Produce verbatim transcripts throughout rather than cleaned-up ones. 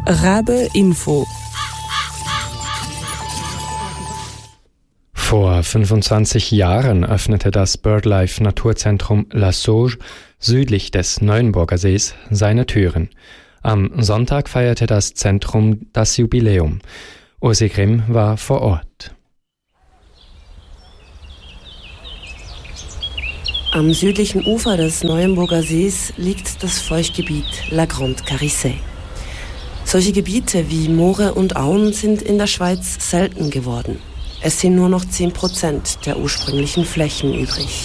Rabe Info. Vor fünfundzwanzig Jahren öffnete das BirdLife-Naturzentrum La Sauge südlich des Neuenburger Sees seine Türen. Am Sonntag feierte das Zentrum das Jubiläum. Ursi Grimm war vor Ort. Am südlichen Ufer des Neuenburger Sees liegt das Feuchtgebiet La Grande Carissée. Solche Gebiete wie Moore und Auen sind in der Schweiz selten geworden. Es sind nur noch zehn Prozent der ursprünglichen Flächen übrig.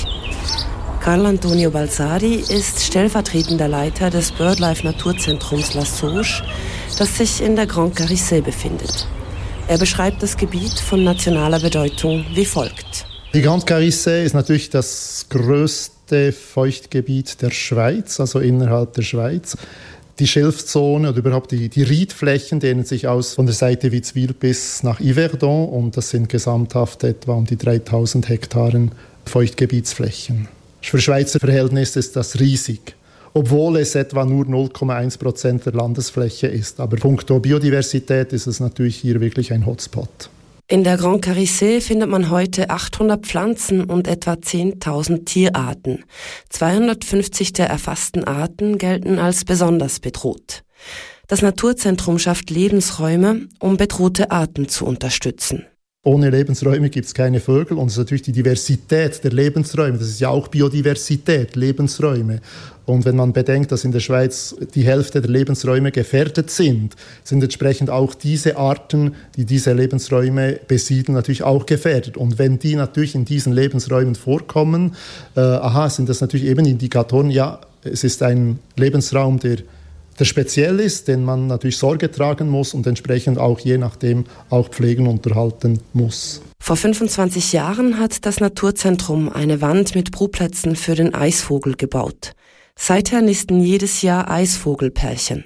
Carl Antonio Balsari ist stellvertretender Leiter des BirdLife-Naturzentrums La Sauge, das sich in der Grande Carissée befindet. Er beschreibt das Gebiet von nationaler Bedeutung wie folgt. Die Grande Carissée ist natürlich das größte Feuchtgebiet der Schweiz, also innerhalb der Schweiz. Die Schilfzone oder überhaupt die, die Riedflächen dehnen sich aus von der Seite Witzwil bis nach Yverdon und das sind gesamthaft etwa um die dreitausend Hektaren Feuchtgebietsflächen. Für Schweizer Verhältnisse ist das riesig, obwohl es etwa nur null Komma eins Prozent der Landesfläche ist. Aber punkto Biodiversität ist es natürlich hier wirklich ein Hotspot. In der Grande Carissée findet man heute achthundert Pflanzen und etwa zehntausend Tierarten. zweihundertfünfzig der erfassten Arten gelten als besonders bedroht. Das Naturzentrum schafft Lebensräume, um bedrohte Arten zu unterstützen. Ohne Lebensräume gibt es keine Vögel und es ist natürlich die Diversität der Lebensräume. Das ist ja auch Biodiversität, Lebensräume. Und wenn man bedenkt, dass in der Schweiz die Hälfte der Lebensräume gefährdet sind, sind entsprechend auch diese Arten, die diese Lebensräume besiedeln, natürlich auch gefährdet. Und wenn die natürlich in diesen Lebensräumen vorkommen, äh, aha, sind das natürlich eben Indikatoren, ja, es ist ein Lebensraum, der der speziell ist, den man natürlich Sorge tragen muss und entsprechend auch je nachdem auch pflegen und unterhalten muss. Vor fünfundzwanzig Jahren hat das Naturzentrum eine Wand mit Brutplätzen für den Eisvogel gebaut. Seither nisten jedes Jahr Eisvogelpärchen.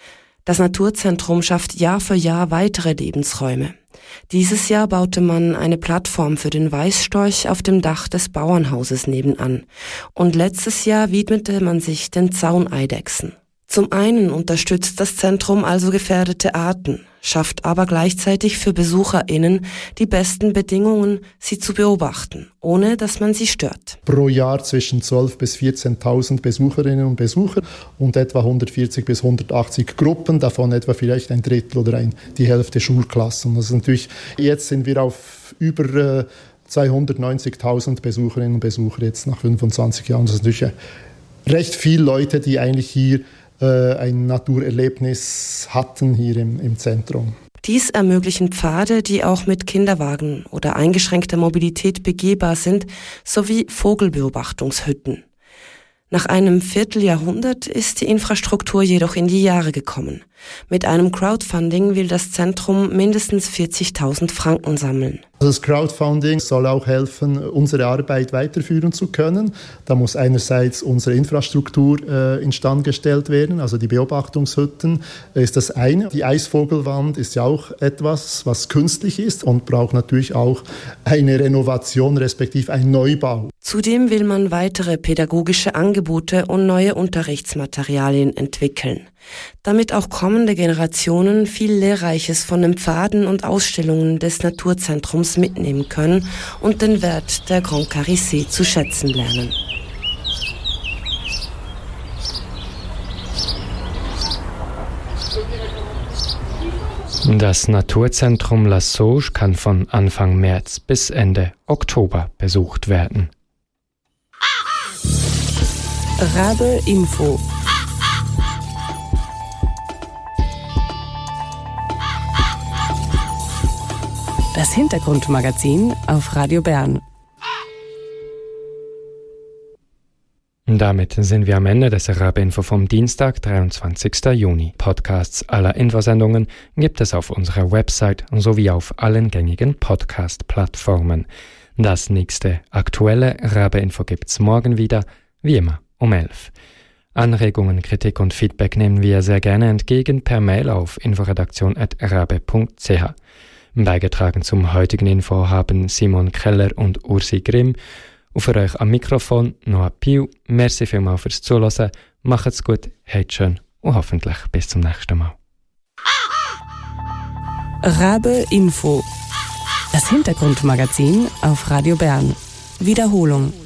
Das Naturzentrum schafft Jahr für Jahr weitere Lebensräume. Dieses Jahr baute man eine Plattform für den Weißstorch auf dem Dach des Bauernhauses nebenan. Und letztes Jahr widmete man sich den Zauneidechsen. Zum einen unterstützt das Zentrum also gefährdete Arten, schafft aber gleichzeitig für BesucherInnen die besten Bedingungen, sie zu beobachten, ohne dass man sie stört. Pro Jahr zwischen zwölftausend bis vierzehntausend Besucherinnen und Besucher und etwa hundertvierzig bis hundertachtzig Gruppen, davon etwa vielleicht ein Drittel oder ein, die Hälfte Schulklassen. Das ist natürlich, jetzt sind wir auf über äh, zweihundertneunzigtausend Besucherinnen und Besucher jetzt nach fünfundzwanzig Jahren. Das ist natürlich äh, recht viele Leute, die eigentlich hier ein Naturerlebnis hatten hier im, im Zentrum. Dies ermöglichen Pfade, die auch mit Kinderwagen oder eingeschränkter Mobilität begehbar sind, sowie Vogelbeobachtungshütten. Nach einem Vierteljahrhundert ist die Infrastruktur jedoch in die Jahre gekommen. Mit einem Crowdfunding will das Zentrum mindestens vierzigtausend Franken sammeln. Das Crowdfunding soll auch helfen, unsere Arbeit weiterführen zu können. Da muss einerseits unsere Infrastruktur äh, instand gestellt werden, also die Beobachtungshütten ist das eine. Die Eisvogelwand ist ja auch etwas, was künstlich ist und braucht natürlich auch eine Renovation, respektive einen Neubau. Zudem will man weitere pädagogische Angebote und neue Unterrichtsmaterialien entwickeln, damit auch kommende Generationen viel Lehrreiches von den Pfaden und Ausstellungen des Naturzentrums mitnehmen können und den Wert der Grande Carissée zu schätzen lernen. Das Naturzentrum La Sauge kann von Anfang März bis Ende Oktober besucht werden. Rabe Info. Das Hintergrundmagazin auf Radio Bern. Damit sind wir am Ende des Rabe-Info vom Dienstag, dreiundzwanzigsten Juni. Podcasts aller Infosendungen gibt es auf unserer Website sowie auf allen gängigen Podcast-Plattformen. Das nächste aktuelle Rabe-Info gibt's morgen wieder, wie immer um elf. Anregungen, Kritik und Feedback nehmen wir sehr gerne entgegen per Mail auf inforedaktion at rabe punkt c h. Beigetragen zum heutigen Info haben Simon Keller und Ursi Grimm. Und für euch am Mikrofon Noah Piu. Merci vielmals fürs Zuhören. Macht's gut, habt schön und hoffentlich bis zum nächsten Mal. Rabe Info. Das Hintergrundmagazin auf Radio Bern. Wiederholung.